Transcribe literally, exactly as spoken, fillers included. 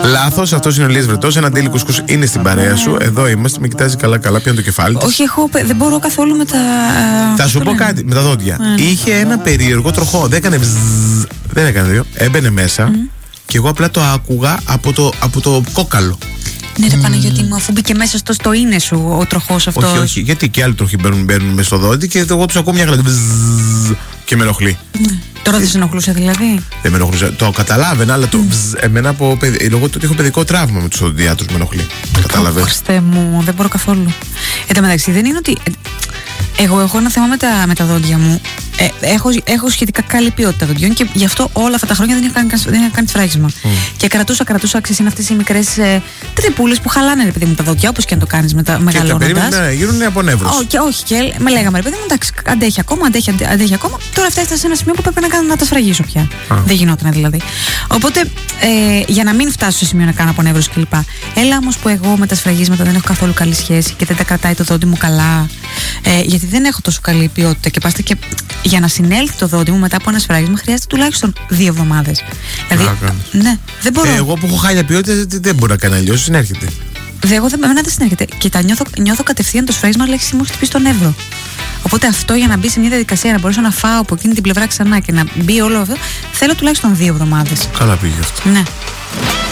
Λάθος, αυτός είναι ο Λίας Βρετός. Ένα ντέλι κουσκούς είναι στην παρέα σου. Εδώ είμαστε, με κοιτάζει καλά-καλά, πιάνει το κεφάλι της. Όχι, εγώ δεν μπορώ καθόλου με τα. Θα σου πω κάτι, με τα δόντια. Mm. Είχε ένα περίεργο τροχό. Δεν έκανε βζζ, δεν έκανε δύο. Έμπαινε μέσα mm. και εγώ απλά το άκουγα από το, από το κόκαλο. Ναι, ρε Παναγιώτη μου, αφού μπήκε μέσα στο, στο είναι σου ο τροχός αυτός. Όχι, όχι, γιατί και άλλοι τροχοί μπαίνουν, μπαίνουν μέσα στο δόντι και εγώ τους ακούω μια γλαντή και με ενοχλεί. Ναι. Τώρα δεν σε ενοχλούσε δηλαδή? Δεν με ενοχλούσε. Το καταλάβαινα, αλλά το βζ, εμένα από παιδί, λόγω του ότι έχω παιδικό τραύμα με τους οδοντιάτρους με ενοχλεί. Κατάλαβες? Χριστέ μου, δεν μπορώ καθόλου. Εν τω μεταξύ, δεν είναι ότι. Εγώ έχω ένα θέμα με τα, με τα δόντια μου. Ε, έχω, έχω σχετικά καλή ποιότητα δοντιών και γι' αυτό όλα αυτά τα χρόνια δεν είχα κάνει, δεν είχα κάνει φράγισμα. Mm. Και κρατούσα, κρατούσα, ξέρεις, είναι αυτές οι μικρές ε, τρυπούλες που χαλάνε, ρε παιδί μου, τα δόντια, όπως και αν το κάνεις μεγαλώνοντας. Και τα περίμενα να γίνουν από νεύρος. Oh, και όχι, και με λέγαμε, ρε παιδί μου, εντάξει, αντέχει ακόμα, αντέχει, αντέχει ακόμα. Τώρα φτάσει σε ένα σημείο που πρέπει να, κάνω, να τα σφραγίσω πια. Ah. Δεν γινόταν δηλαδή. Οπότε, ε, για να μην φτάσω σε σημείο να κάνω από νεύρος κλπ. Έλα όμως που εγώ με τα σφραγίσματα δεν έχω καθόλου καλή σχέση και δεν τα κρατάει το δόντι μου καλά. Ε, γιατί δεν έχω τόσο καλή ποιότητα και πάστε και για να συνέλθει το δόντι μου μετά από ένα σφράγισμα χρειάζεται τουλάχιστον δύο εβδομάδες. Δηλαδή, ναι, δεν μπορώ. Ε, εγώ που έχω χάλια ποιότητα δεν μπορώ να κάνω αλλιώς, συνέρχεται. Δε, εγώ δεν, εμένα δεν συνέρχεται. Και τα νιώθω, νιώθω κατευθείαν το σφράγισμα, λέξη μου χτυπήσει τον νεύρο. Οπότε αυτό για να μπει σε μια διαδικασία να μπορέσω να φάω από εκείνη την πλευρά ξανά και να μπει όλο αυτό, θέλω τουλάχιστον δύο εβδομάδες. Καλά πήγε αυτό. Ναι.